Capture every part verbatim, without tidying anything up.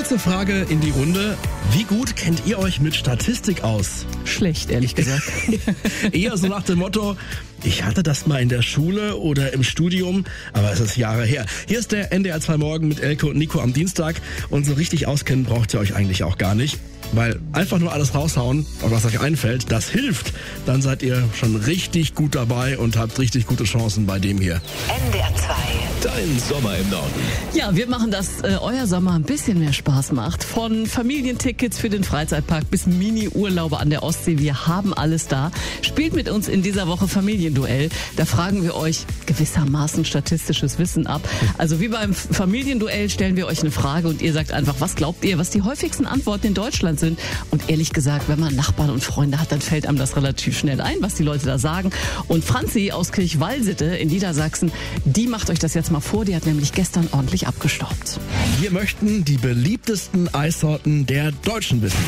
Kurze Frage in die Runde. Wie gut kennt ihr euch mit Statistik aus? Schlecht, ehrlich gesagt. Eher so nach dem Motto, ich hatte das mal in der Schule oder im Studium, aber es ist Jahre her. Hier ist der N D R zwei Morgen mit Elke und Nico am Dienstag. Und so richtig auskennen braucht ihr euch eigentlich auch gar nicht. Weil einfach nur alles raushauen, was euch einfällt, das hilft. Dann seid ihr schon richtig gut dabei und habt richtig gute Chancen bei dem hier. N D R zwei. Dein Sommer im Norden. Ja, wir machen, dass äh, euer Sommer ein bisschen mehr Spaß macht. Von Familientickets für den Freizeitpark bis Mini-Urlaube an der Ostsee. Wir haben alles da. Spielt mit uns in dieser Woche Familienduell. Da fragen wir euch gewissermaßen statistisches Wissen ab. Also wie beim Familienduell stellen wir euch eine Frage und ihr sagt einfach, was glaubt ihr, was die häufigsten Antworten in Deutschland sind? Und ehrlich gesagt, wenn man Nachbarn und Freunde hat, dann fällt einem das relativ schnell ein, was die Leute da sagen. Und Franzi aus Kirchwallsitte in Niedersachsen, die macht euch das jetzt mal vor. Die hat nämlich gestern ordentlich abgestaubt. Wir möchten die beliebtesten Eissorten der Deutschen wissen.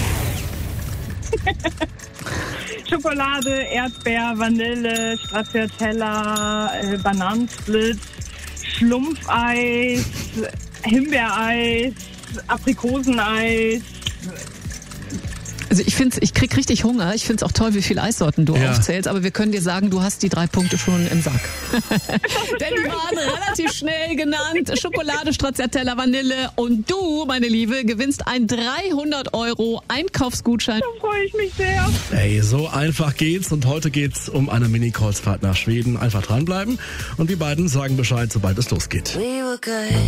Schokolade, Erdbeer, Vanille, Stracciatella, äh, Bananensplit, Schlumpfeis, Himbeereis, Aprikoseneis. Also ich finde, ich krieg richtig Hunger. Ich finde es auch toll, wie viele Eissorten du Ja. aufzählst. Aber wir können dir sagen, du hast die drei Punkte schon im Sack. Denn die waren relativ schnell genannt. Schokolade, Stracciatella, Vanille. Und du, meine Liebe, gewinnst einen dreihundert Euro Einkaufsgutschein. Da freue ich mich sehr. Ey, so einfach geht's. Und heute geht's um eine Mini-Kreuzfahrt nach Schweden. Einfach dranbleiben. Und die beiden sagen Bescheid, sobald es losgeht. We were good.